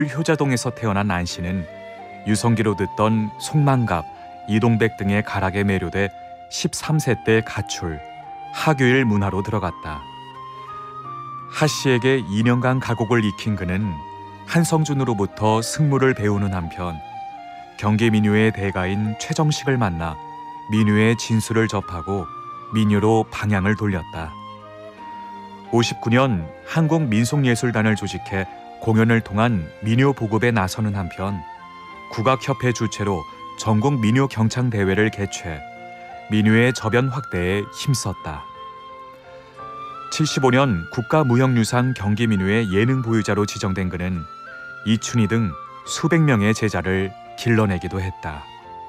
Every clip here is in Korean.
효자동에서 태어난 안 씨는 유성기로 듣던 송만갑, 이동백 등의 가락에 매료돼 13세 때 가출, 하교일 문화로 들어갔다. 하 씨에게 2년간 가곡을 익힌 그는 한성준으로부터 승무를 배우는 한편 경기 민요의 대가인 최정식을 만나 민요의 진수를 접하고 민요로 방향을 돌렸다. 59년 한국민속예술단을 조직해 공연을 통한 민요 보급에 나서는 한편 국악협회 주최로 전국 민요 경창 대회를 개최 민요의 저변 확대에 힘썼다. 75년 국가무형유산 경기민요의 예능 보유자로 지정된 그는 이춘희 등 수백 명의 제자를 길러내기도 했다.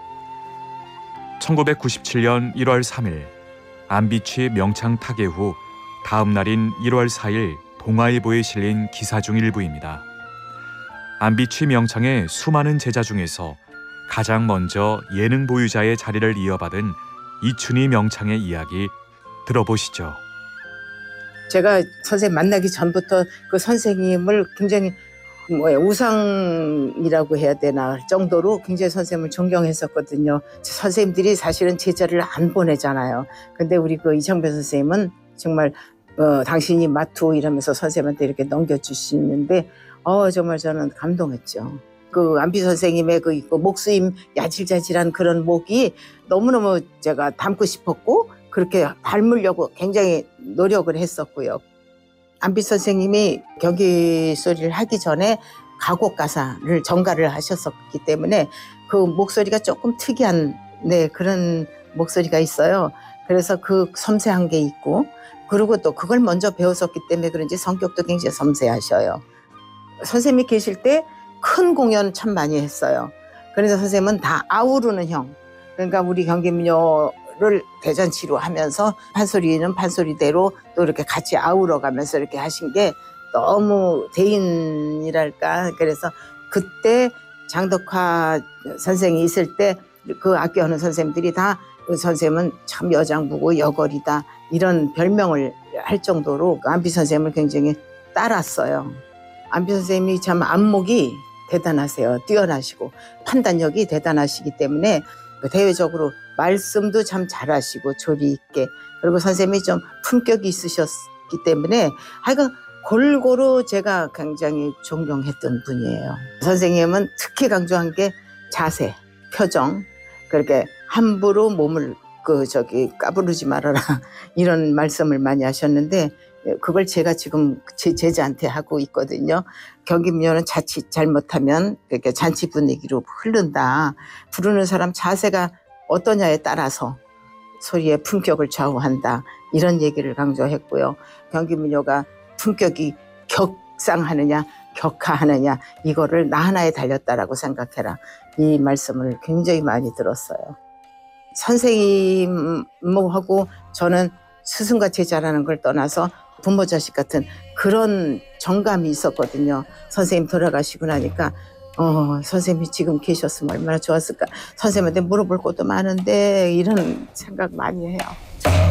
1997년 1월 3일 안비취 명창 타계 후 다음 날인 1월 4일 동아일보에 실린 기사 중 일부입니다. 안비취 명창의 수많은 제자 중에서 가장 먼저 예능 보유자의 자리를 이어받은 이춘희 명창의 이야기 들어보시죠. 제가 선생님 만나기 전부터 그 선생님을 굉장히 우상이라고 해야 되나 할 정도로 굉장히 선생님을 존경했었거든요. 선생님들이 사실은 제자를 안 보내잖아요. 근데 우리 그 이창배 선생님은 정말 당신이 마투 이러면서 선생님한테 이렇게 넘겨주시는데 정말 저는 감동했죠. 그 안비 선생님의 그 목수임 야질자질한 그런 목이 너무너무 제가 닮고 싶었고 그렇게 닮으려고 굉장히 노력을 했었고요. 안비 선생님이 경기 소리를 하기 전에 가곡 가사를 전가를 하셨었기 때문에 그 목소리가 조금 특이한 그런 목소리가 있어요. 그래서 그 섬세한 게 있고 그리고 또 그걸 먼저 배웠었기 때문에 그런지 성격도 굉장히 섬세하셔요. 선생님이 계실 때 큰 공연 참 많이 했어요. 그래서 선생님은 다 아우르는 형. 그러니까 우리 경기민요를 대잔치로 하면서 판소리는 판소리대로 또 이렇게 같이 아우러 가면서 이렇게 하신 게 너무 대인이랄까. 그래서 그때 장덕화 선생이 있을 때 그 아껴하는 선생님들이 다 그 선생님은 참 여장부고 여걸이다 이런 별명을 할 정도로 안비 선생님을 굉장히 따랐어요. 안비 선생님이 참 안목이 대단하세요. 뛰어나시고 판단력이 대단하시기 때문에 대외적으로 말씀도 참 잘하시고 조리 있게 그리고 선생님이 좀 품격이 있으셨기 때문에 하여간 골고루 제가 굉장히 존경했던 분이에요. 선생님은 특히 강조한 게 자세, 표정 그렇게 함부로 몸을 까부르지 말아라 이런 말씀을 많이 하셨는데 그걸 제가 지금 제 제자한테 하고 있거든요. 경기민요는 자칫 잘못하면 그렇게 잔치 분위기로 흐른다. 부르는 사람 자세가 어떠냐에 따라서 소리의 품격을 좌우한다. 이런 얘기를 강조했고요. 경기민요가 품격이 격상하느냐 격하하느냐 이거를 나 하나에 달렸다라고 생각해라. 이 말씀을 굉장히 많이 들었어요. 선생님하고 저는 스승과 제자라는 걸 떠나서 부모 자식 같은 그런 정감이 있었거든요. 선생님 돌아가시고 나니까 선생님이 지금 계셨으면 얼마나 좋았을까. 선생님한테 물어볼 것도 많은데 이런 생각 많이 해요.